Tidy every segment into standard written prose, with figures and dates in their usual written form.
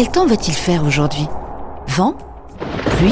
Quel temps va-t-il faire aujourd'hui ? Vent ? Pluie ?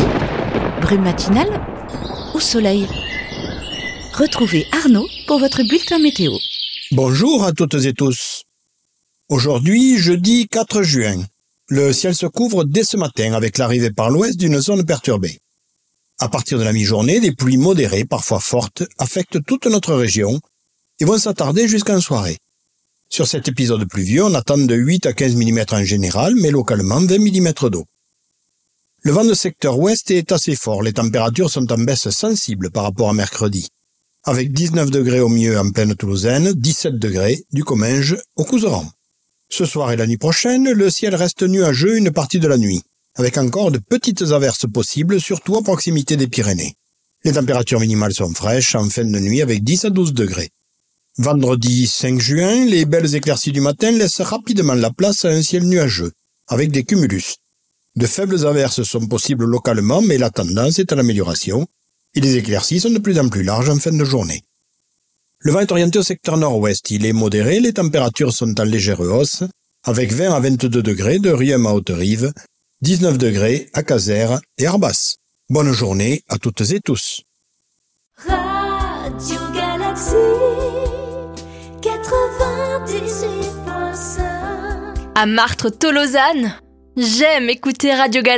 Brume matinale ? Ou soleil ? Retrouvez Arnaud pour votre bulletin météo. Bonjour à toutes et tous. Aujourd'hui, jeudi 4 juin. Le ciel se couvre dès ce matin avec l'arrivée par l'ouest d'une zone perturbée. À partir de la mi-journée, des pluies modérées, parfois fortes, affectent toute notre région et vont s'attarder jusqu'en soirée. Sur cet épisode pluvieux, on attend de 8 à 15 mm en général, mais localement 20 mm d'eau. Le vent de secteur ouest est assez fort, les températures sont en baisse sensible par rapport à mercredi, avec 19 degrés au mieux en plaine toulousaine, 17 degrés du Comminges au Couserans. Ce soir et la nuit prochaine, le ciel reste nuageux une partie de la nuit, avec encore de petites averses possibles, surtout à proximité des Pyrénées. Les températures minimales sont fraîches en fin de nuit avec 10 à 12 degrés. Vendredi 5 juin, les belles éclaircies du matin laissent rapidement la place à un ciel nuageux, avec des cumulus. De faibles averses sont possibles localement, mais la tendance est à l'amélioration, et les éclaircies sont de plus en plus larges en fin de journée. Le vent est orienté au secteur nord-ouest, il est modéré, les températures sont en légère hausse, avec 20 à 22 degrés de Riem à Haute-Rive, 19 degrés à Casères et Arbas. Bonne journée à toutes et tous. Radio Galaxy 98.5. À Martres-Tolosane, j'aime écouter Radio Galaxy.